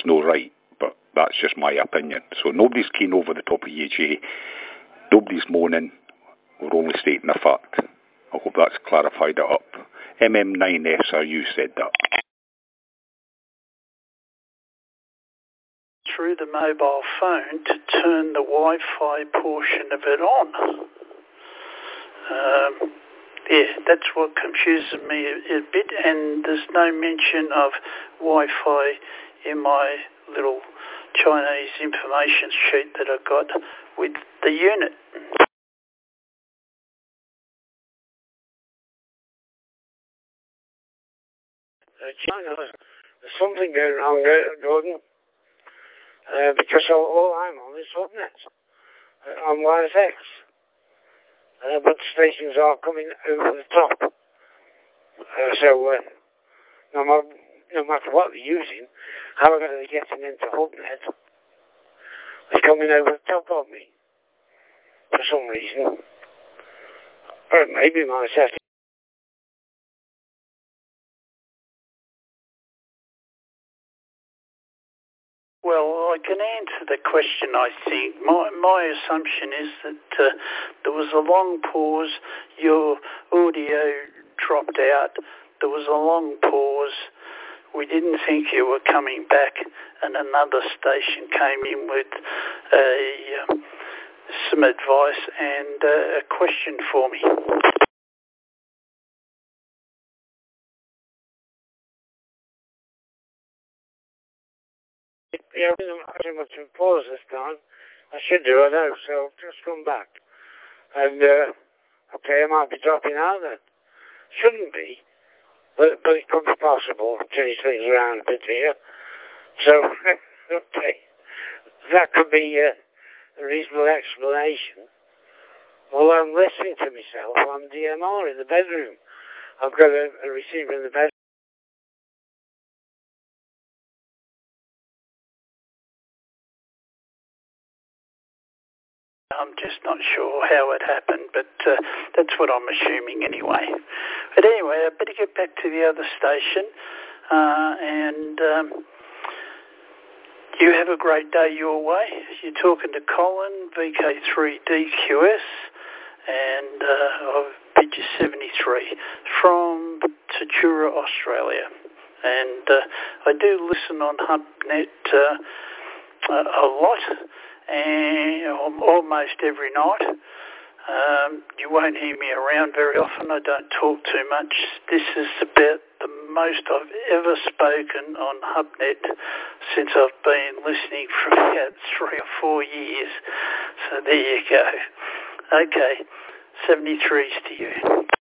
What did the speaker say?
no right, but that's just my opinion. So nobody's keen over the top of you, Jay. Nobody's moaning. We're only stating a fact. I hope that's clarified it up. MM9SRU said that. Through the mobile phone to turn the Wi-Fi portion of it on. Yeah, that's what confuses me a bit, and there's no mention of Wi-Fi in my little Chinese information sheet that I got with the unit. China, there's something going wrong there, Gordon, because all I'm on is Hubnet, on Wireless X. But stations are coming over the top. So no matter what they're using, however they're getting into Hubnet, they're coming over the top of me for some reason. Or it may be my setting. Well, I can answer the question, I think. My assumption is that there was a long pause, your audio dropped out, there was a long pause, we didn't think you were coming back, and another station came in with some advice and a question for me. Yeah, I didn't much of a pause this time. I should do, I know, so I've just come back. And, okay, I might be dropping out then. Shouldn't be, but it could be possible to change things around a bit here. So, okay, that could be a reasonable explanation. While I'm listening to myself on DMR in the bedroom. I've got a receiver in the bedroom. I'm just not sure how it happened, but that's what I'm assuming anyway. But anyway, I better get back to the other station, and you have a great day your way. You're talking to Colin, VK3DQS, and I've bid you 73 from Tatura, Australia. And I do listen on HubNet a lot, and almost every night. You won't hear me around very often. I don't talk too much. This is about the most I've ever spoken on HubNet since I've been listening for about 3 or 4 years. So there you go. Okay, 73s to you.